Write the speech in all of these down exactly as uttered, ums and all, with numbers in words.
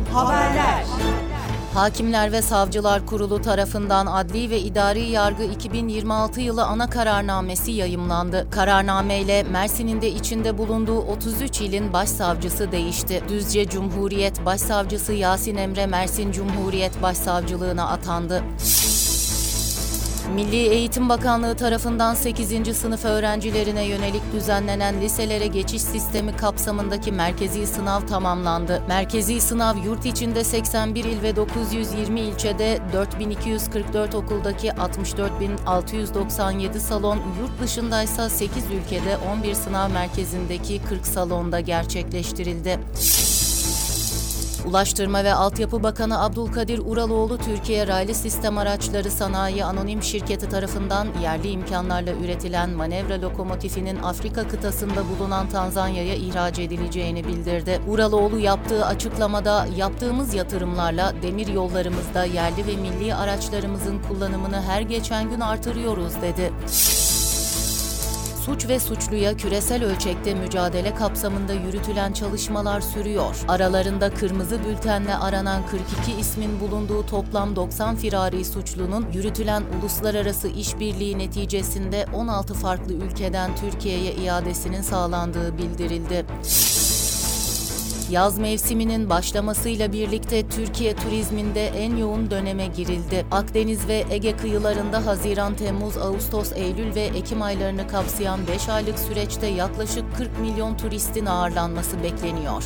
Haberler. Hakimler ve Savcılar Kurulu tarafından Adli ve İdari Yargı iki bin yirmi altı yılı ana kararnamesi yayımlandı. Kararnameyle Mersin'in de içinde bulunduğu otuz üç ilin başsavcısı değişti. Düzce Cumhuriyet Başsavcısı Yasin Emre Mersin Cumhuriyet Başsavcılığına atandı. Milli Eğitim Bakanlığı tarafından sekizinci sınıf öğrencilerine yönelik düzenlenen liselere geçiş sistemi kapsamındaki merkezi sınav tamamlandı. Merkezi sınav yurt içinde seksen bir il ve dokuz yüz yirmi ilçede dört bin iki yüz kırk dört okuldaki altmış dört bin altı yüz doksan yedi salon, yurt dışındaysa sekiz ülkede on bir sınav merkezindeki kırk salonda gerçekleştirildi. Ulaştırma ve Altyapı Bakanı Abdülkadir Uraloğlu, Türkiye Raylı Sistem Araçları Sanayi Anonim Şirketi tarafından yerli imkanlarla üretilen manevra lokomotifinin Afrika kıtasında bulunan Tanzanya'ya ihraç edileceğini bildirdi. Uraloğlu yaptığı açıklamada, yaptığımız yatırımlarla demir yollarımızda yerli ve milli araçlarımızın kullanımını her geçen gün artırıyoruz dedi. Suç ve suçluya küresel ölçekte mücadele kapsamında yürütülen çalışmalar sürüyor. Aralarında kırmızı bültenle aranan kırk iki ismin bulunduğu toplam doksan firari suçlunun yürütülen uluslararası işbirliği neticesinde on altı farklı ülkeden Türkiye'ye iadesinin sağlandığı bildirildi. Yaz mevsiminin başlamasıyla birlikte Türkiye turizminde en yoğun döneme girildi. Akdeniz ve Ege kıyılarında Haziran, Temmuz, Ağustos, Eylül ve Ekim aylarını kapsayan beş aylık süreçte yaklaşık kırk milyon turistin ağırlanması bekleniyor.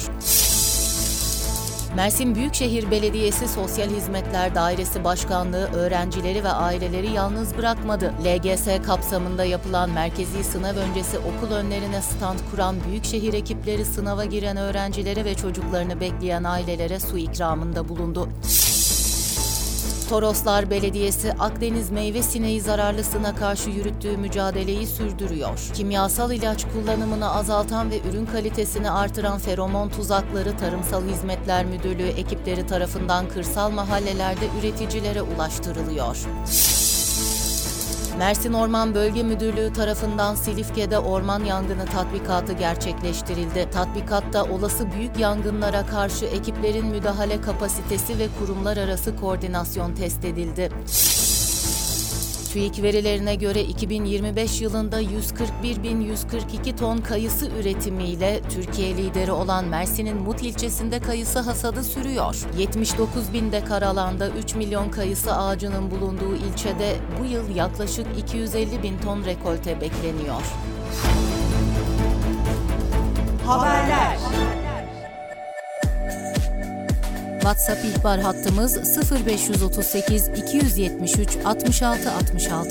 Mersin Büyükşehir Belediyesi Sosyal Hizmetler Dairesi Başkanlığı öğrencileri ve aileleri yalnız bırakmadı. L G S kapsamında yapılan merkezi sınav öncesi okul önlerine stand kuran Büyükşehir ekipleri sınava giren öğrencilere ve çocuklarını bekleyen ailelere su ikramında bulundu. Toroslar Belediyesi Akdeniz meyve sineği zararlısına karşı yürüttüğü mücadeleyi sürdürüyor. Kimyasal ilaç kullanımını azaltan ve ürün kalitesini artıran feromon tuzakları Tarımsal Hizmetler Müdürlüğü ekipleri tarafından kırsal mahallelerde üreticilere ulaştırılıyor. Mersin Orman Bölge Müdürlüğü tarafından Silifke'de orman yangını tatbikatı gerçekleştirildi. Tatbikatta olası büyük yangınlara karşı ekiplerin müdahale kapasitesi ve kurumlar arası koordinasyon test edildi. TÜİK verilerine göre iki bin yirmi beş yılında yüz kırk bir bin yüz kırk iki ton kayısı üretimiyle Türkiye lideri olan Mersin'in Mut ilçesinde kayısı hasadı sürüyor. yetmiş dokuz bin dekar alanda üç milyon kayısı ağacının bulunduğu ilçede bu yıl yaklaşık iki yüz elli bin ton rekolte bekleniyor. Haberler. WhatsApp ihbar hattımız sıfır beş otuz sekiz iki yüz yetmiş üç altmış altı altmış altı.